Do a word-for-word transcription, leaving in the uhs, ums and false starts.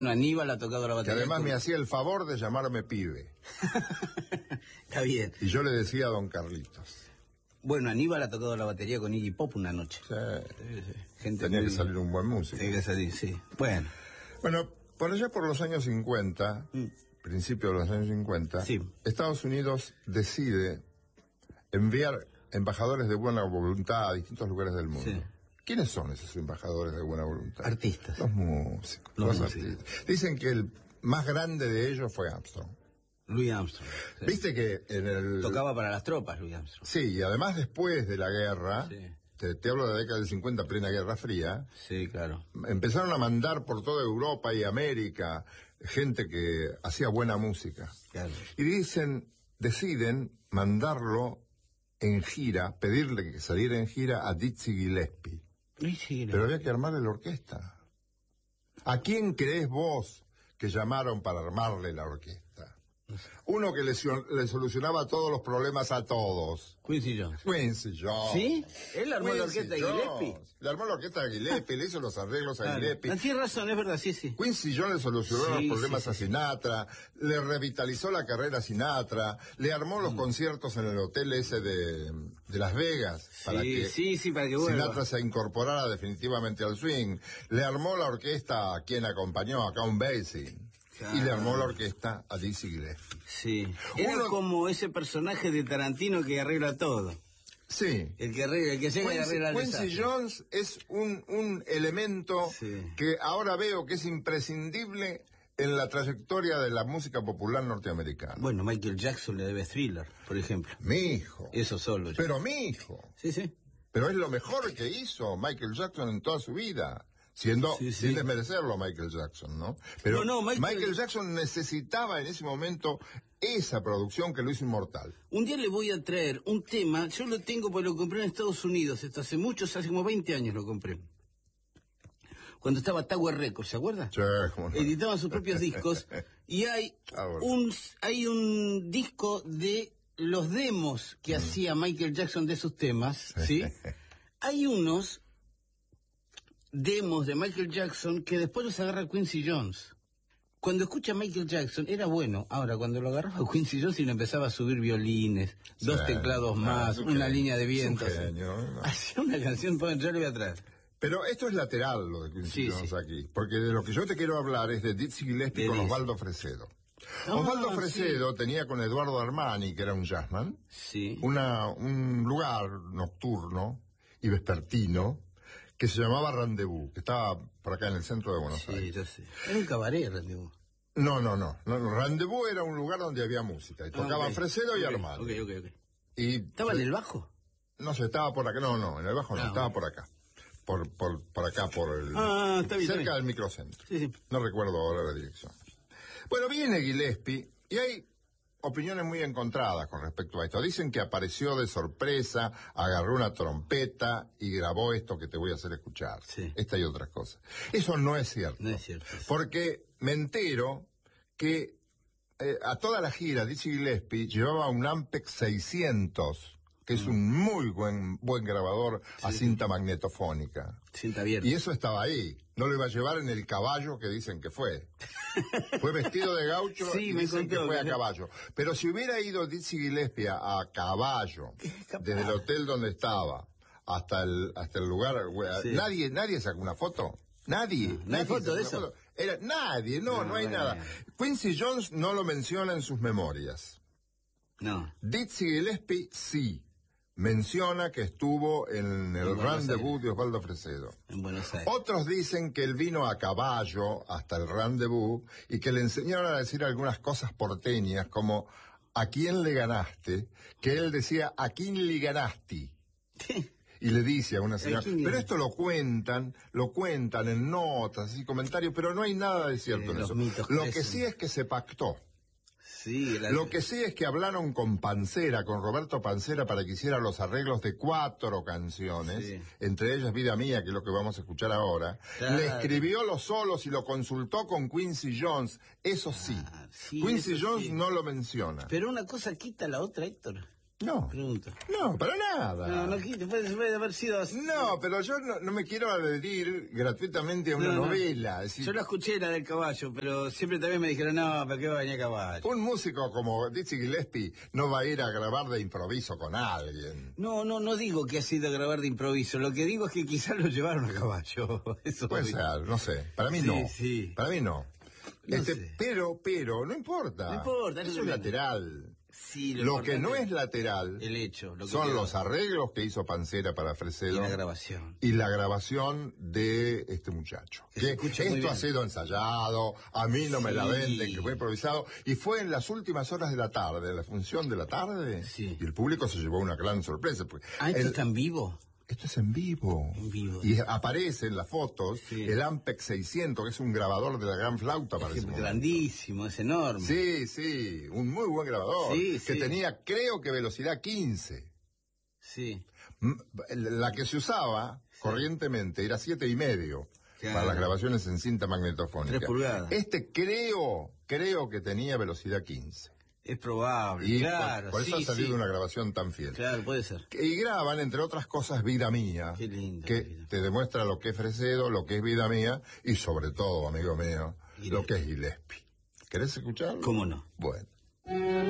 Aníbal ha tocado la batería. Que además con... me hacía el favor de llamarme pibe. Está bien. Y yo le decía a don Carlitos. Bueno, Aníbal ha tocado la batería con Iggy Pop una noche. Sí. Sí, sí. Gente Tenía muy... que salir un buen músico. Tenía que salir, sí. Bueno. Bueno, por allá por los años cincuenta, mm. principio de los años cincuenta, sí. Estados Unidos decide enviar embajadores de buena voluntad a distintos lugares del mundo. Sí. ¿Quiénes son esos embajadores de buena voluntad? Artistas. Los músicos. Los, los músicos. artistas. Dicen que el más grande de ellos fue Armstrong. Louis Armstrong. Sí. Viste que en el... Tocaba para las tropas, Louis Armstrong. Sí, y además después de la guerra, sí. te, te hablo de la década del cincuenta, plena Guerra Fría. Sí, claro. Empezaron a mandar por toda Europa y América gente que hacía buena música. Claro. Y dicen, deciden mandarlo en gira, pedirle que saliera en gira a Dizzy Gillespie. Sí, Pero había que armarle la orquesta. ¿A quién creés vos que llamaron para armarle la orquesta? Uno que le, le solucionaba todos los problemas a todos. Quincy Jones. Quincy Jones. ¿Sí? Él armó Quincy la orquesta de Gillespie. Le armó la orquesta de Gillespie, le hizo los arreglos a claro. Gillespie. Tienes razón, es verdad, sí, sí. Quincy Jones le solucionó sí, los problemas sí, a Sinatra, sí. le revitalizó la carrera a Sinatra, le armó los mm. conciertos en el hotel ese de, de Las Vegas para sí, que sí, sí, para que vuelva. Sinatra se incorporara definitivamente al swing. Le armó la orquesta a quien acompañó, a Count Basie. Claro. Y le armó la orquesta a Dizzy Gillespie. Sí. Era Uno... como ese personaje de Tarantino que arregla todo. Sí. El que arregla, el que llega y arregla el Quincy desastre. Jones es un, un elemento sí. que ahora veo que es imprescindible en la trayectoria de la música popular norteamericana. Bueno, Michael Jackson le debe Thriller, por ejemplo. Mi hijo. Eso solo. Pero mi hijo. Sí, sí. Pero es lo mejor que hizo Michael Jackson en toda su vida. Siendo, sí, sí. sin desmerecerlo a Michael Jackson, ¿no? Pero no, no, Michael... Michael Jackson necesitaba en ese momento esa producción que lo hizo inmortal. Un día le voy a traer un tema, yo lo tengo porque lo compré en Estados Unidos, esto hace muchos, hace como veinte años lo compré. Cuando estaba Tower Records, ¿se acuerda? Sí, cómo no. Editaban sus propios discos y hay un, hay un disco de los demos que mm. hacía Michael Jackson de sus temas, ¿sí? Hay unos demos de Michael Jackson que después los agarra Quincy Jones. Cuando escucha a Michael Jackson era bueno. Ahora, cuando lo agarraba Quincy Jones y le empezaba a subir violines, sí, dos teclados no, más, una genio, línea de vientos. No. Hacía una canción, yo le voy atrás. Pero esto es lateral lo de Quincy sí, Jones sí. aquí, porque de lo que yo te quiero hablar es de Dizzy Gillespie con Osvaldo Fresedo. Ah, Osvaldo Fresedo sí. tenía con Eduardo Armani, que era un jazzman, sí. una, un lugar nocturno y vespertino que se llamaba Rendezvous, que estaba por acá en el centro de Buenos sí, Aires. Yo sé. Era un cabaret, Rendezvous. No, no, no, no. Rendezvous era un lugar donde había música, y tocaba ah, okay. Fresedo y okay. Armani. Okay, okay, okay. Y ¿Estaba en el bajo? No sé, estaba por acá, no, no, en el bajo no, ah, estaba okay. por acá. Por, por, por acá, por el... Ah, está bien, cerca está bien. del microcentro. Sí, sí. No recuerdo ahora la dirección. Bueno, viene Gillespie, y hay opiniones muy encontradas con respecto a esto. Dicen que apareció de sorpresa, agarró una trompeta y grabó esto que te voy a hacer escuchar. Sí. Esta y otras cosas. Eso no es cierto. No es cierto. Porque me entero que eh, a toda la gira Dizzy Gillespie llevaba un Ampex seiscientos, que es un muy buen buen grabador sí. a cinta magnetofónica. Cinta abierta. Y eso estaba ahí. No lo iba a llevar en el caballo que dicen que fue. Fue vestido de gaucho sí, y me dicen contó, que fue que... a caballo. Pero si hubiera ido Dizzy Gillespie a caballo, desde el hotel donde estaba hasta el hasta el lugar, sí. nadie nadie sacó una foto. Nadie. No, ¿no nadie hay foto de eso? Foto. Era, nadie, no, no, no hay bueno, nada. Bueno. Quincy Jones no lo menciona en sus memorias. No. Dizzy Gillespie sí. Menciona que estuvo en el Rendezvous de Osvaldo Fresedo. En Buenos Aires. Otros dicen que él vino a caballo hasta el Rendezvous y que le enseñaron a decir algunas cosas porteñas como ¿a quién le ganaste? Que él decía ¿a quién le ganaste? Y le dice a una señora, pero esto lo cuentan, lo cuentan en notas y comentarios, pero no hay nada de cierto eh, en eso. Lo que sí es que se pactó. Sí, la... Lo que sí es que hablaron con Pancera, con Roberto Pancera, para que hiciera los arreglos de cuatro canciones, sí. entre ellas Vida Mía, que es lo que vamos a escuchar ahora. Claro. Le escribió los solos y lo consultó con Quincy Jones, eso sí. Ah, sí Quincy eso Jones sí. no lo menciona. Pero una cosa quita la otra, Héctor. No. Pregunta. No, para nada. No, no, puede, puede haber sido así. No, pero yo no, no me quiero adherir gratuitamente a una No, no. novela. Es decir, Yo la escuché, la del caballo, pero siempre también me dijeron, no, ¿para qué va a venir a caballo? un músico como Dizzy Gillespie no va a ir a grabar de improviso con alguien. No, no, no digo que ha sido a grabar de improviso. Lo que digo es que quizás lo llevaron a caballo. Eso Puede digo. ser, no sé. Para mí Sí, no. sí. Para mí no. No Este, sé. Pero, pero, no importa. No importa, Eso no es importa. lateral. Sí, Lo que importante no es lateral el hecho. Lo que son quedó. los arreglos que hizo Pancera para Y Fresedo la grabación. y la grabación de este muchacho. Que se Que escucha muy esto ha bien. sido ensayado, a mí no me la Sí. venden, que fue improvisado, y fue en las últimas horas de la tarde, la función de la tarde, Sí. y el público se llevó una gran sorpresa. porque Ah, ¿esto el- está en vivo? Esto es en vivo. En vivo. Y aparece en las fotos Sí. el Ampex seiscientos, que es un grabador de la gran flauta para Es ese momento. grandísimo, es enorme. Sí, sí, un muy buen grabador. Sí, que sí. tenía, creo que velocidad quince. Sí. M- La que se usaba corrientemente era siete y medio Claro. para las grabaciones en cinta magnetofónica. Tres pulgadas. Este creo, creo que tenía velocidad quince. Es probable, Y claro. por, por eso sí, ha salido sí. una grabación tan fiel. Claro, puede ser. Y graban, entre otras cosas, Vida Mía. Qué lindo, Que Vida. te demuestra lo que es Fresedo, lo que es Vida Mía, y sobre todo, amigo mío, Gillespie. lo que es Gillespie. ¿Querés escucharlo? ¿Cómo no? Bueno.